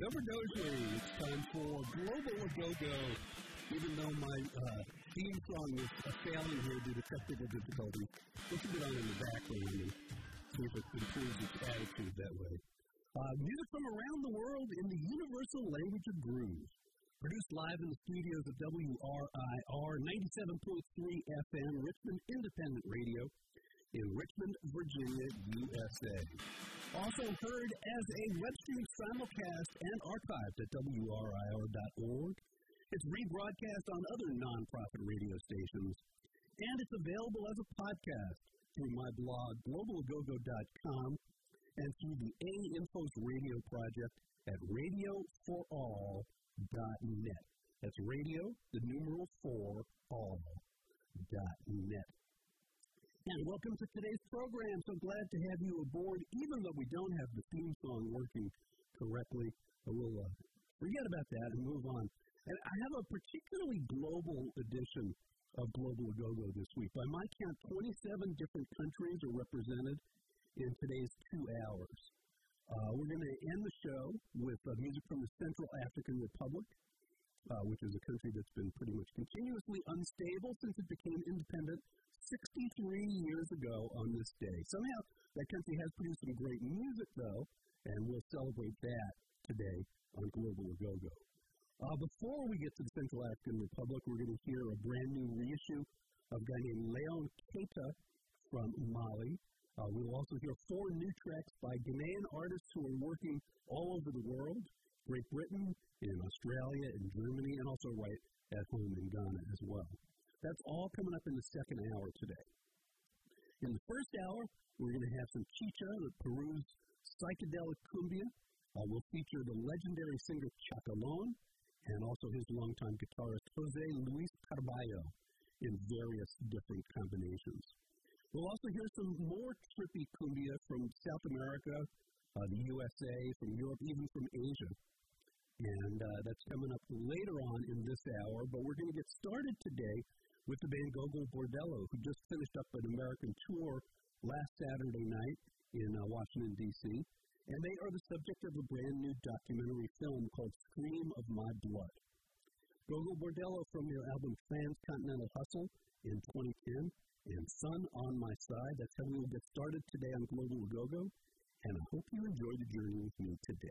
Governors, it's time for Global A-Go-Go. Even though my theme song is failing here due to technical difficulties, let's get on in the background and see if it improves its attitude that way. Music from around the world in the universal language of groove. Produced live in the studios of WRIR 97.3 FM, Richmond Independent Radio in Richmond, Virginia, USA. Also heard as a web stream simulcast and archived at WRIR.org. It's rebroadcast on other nonprofit radio stations, and it's available as a podcast through my blog, globalagogo.com, and through the A-Infos Radio Project at radioforall.net. That's radio, the numeral 4, all.net. And welcome to today's program. So glad to have you aboard, even though we don't have the theme song working correctly. We'll forget about that and move on. And I have a particularly global edition of Global A-Go-Go this week. By my count, 27 different countries are represented in today's 2 hours. We're going to end the show with music from the Central African Republic, which is a country that's been pretty much continuously unstable since it became independent 63 years ago on this day. Somehow, that country has produced some great music, though, and we'll celebrate that today on Global A-Go-Go. Before we get to the Central African Republic, we're going to hear a brand new reissue of a guy named Leon Keita from Mali. We'll also hear 4 new tracks by Ghanaian artists who are working all over the world, Great Britain, in Australia, in Germany, and also right at home in Ghana as well. That's all coming up in the second hour today. In the first hour, we're going to have some chicha, Peru's psychedelic cumbia. We'll feature the legendary singer Chacalón and also his longtime guitarist Jose Luis Carballo in various different combinations. We'll also hear some more trippy cumbia from South America, the USA, from Europe, even from Asia. And that's coming up later on in this hour, but we're going to get started today with the band Gogol Bordello, who just finished up an American tour last Saturday night in Washington, D.C., and they are the subject of a brand new documentary film called Scream of My Blood. Gogol Bordello from their album Transcontinental Hustle in 2010, and Sun on My Side. That's how we will get started today on Global A-Go-Go, and I hope you enjoy the journey with me today.